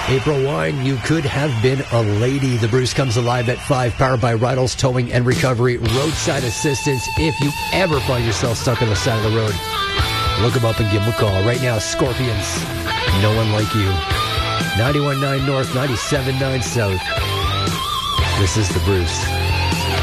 April Wine, You Could Have Been a Lady. The Bruce comes alive at 5, powered by Rydell's Towing and Recovery. Roadside assistance. If you ever find yourself stuck on the side of the road, look them up and give them a call. Right now, Scorpions, No One Like You. 91.9 North, 97.9 South. This is The Bruce.